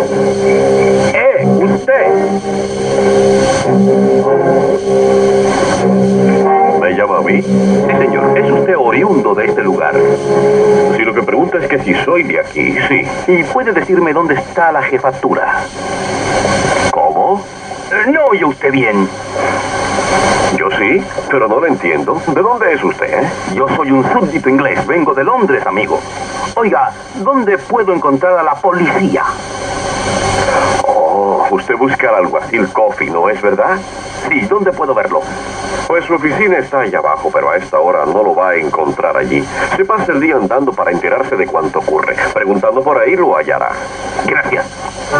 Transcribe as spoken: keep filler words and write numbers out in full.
¡Eh, usted! ¿Me llama a mí? Sí, señor. ¿Es usted oriundo de este lugar? Si lo que pregunta es que si soy de aquí, sí. ¿Y puede decirme dónde está la jefatura? ¿Cómo? No oye usted bien. Yo sí, pero no lo entiendo. ¿De dónde es usted, eh? Yo soy un súbdito inglés. Vengo de Londres, amigo. Oiga, ¿dónde puedo encontrar a la policía? Oh, usted busca al alguacil Coffee, ¿no es verdad? Sí, ¿dónde puedo verlo? Pues su oficina está allá abajo, pero a esta hora no lo va a encontrar allí. Se pasa el día andando para enterarse de cuánto ocurre. Preguntando por ahí lo hallará. Gracias.